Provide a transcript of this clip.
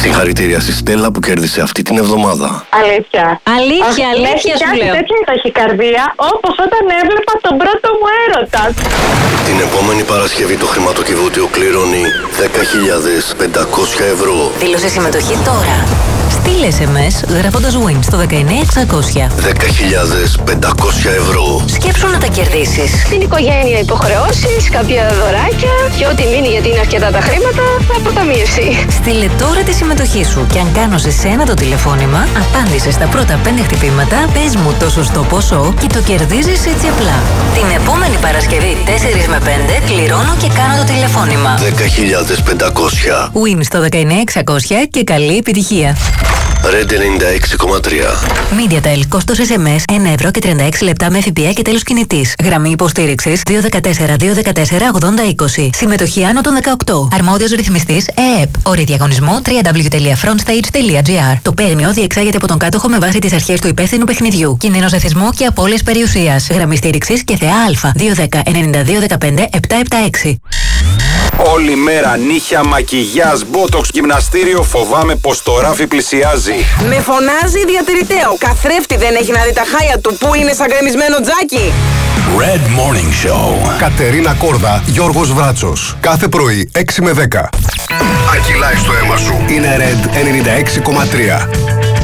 Συγχαρητήρια στη Στέλλα που κέρδισε αυτή την εβδομάδα. Αλήθεια. Αλήθεια σου λέω. Τέτοια ταχυκαρδία όπως όταν έβλεπα τον πρώτο μου έρωτα. Την επόμενη Παρασκευή το χρηματοκιβώτιο κληρώνει 10.500 ευρώ. Δήλωσε συμμετοχή τώρα. Στείλε SMS γράφοντας WIN στο 19600. 10.500 ευρώ. Σκέψου να τα κερδίσεις. Στην οικογένεια υποχρεώσεις, κάποια δωράκια και ό,τι μείνει γιατί είναι αρκετά τα χρήματα, θα αποταμιευθεί. Στείλε τώρα τη συμμετοχή σου και αν κάνω σε σένα το τηλεφώνημα, απάντησε στα πρώτα 5 χτυπήματα, πες μου το σωστό ποσό και το κερδίζεις έτσι απλά. Την επόμενη Παρασκευή 4 με 5 κληρώνω και κάνω το τηλεφώνημα. 10.500. WIN στο 19600 και καλή επιτυχία. Red 96,3. MediaTel, κόστος SMS 1 ευρώ και 36 λεπτά με ΦΠΑ και τέλος κινητής. Γραμμή υποστήριξης 214-214-8020. Συμμετοχή άνω των 18. Αρμόδιος ρυθμιστής ΕΕΠ. Όροι διαγωνισμού www.frontstage.gr. Το παίγνιο διεξάγεται από τον κάτοχο με βάση τις αρχές του υπεύθυνου παιχνιδιού. Κίνδυνος εθισμού και απώλειας περιουσίας. Γραμμή στήριξης και ΘΕΑ 210-9215-776. Όλη μέρα νύχια, μακιγιάζ, μπότοξ, γυμναστήριο. Φοβάμαι πως το ράφι πλησιάζει. Με φωνάζει διατηρητέο. Καθρέφτη δεν έχει να δει τα χάλια του. Πού είναι σαν γκρεμισμένο τζάκι. Red Morning Show. Κατερίνα Κόρδα, Γιώργος Βράτσος. Κάθε πρωί 6 με 10. Ακυλάει στο αίμα σου. Είναι Red 96,3.